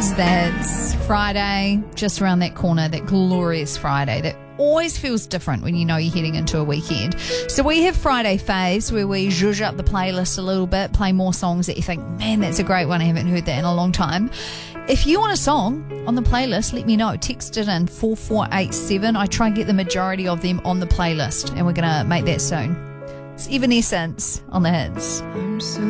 It's that Friday, just around that corner, that glorious Friday that always feels different when you know you're heading into a weekend. So we have Friday faves where we zhuzh up the playlist a little bit, play more songs that you think, man, that's a great one. I haven't heard that in a long time. If you want a song on the playlist, let me know. Text it in 4487. I try and get the majority of them on the playlist, and we're going to make that soon. It's Evanescence on the hits. I'm so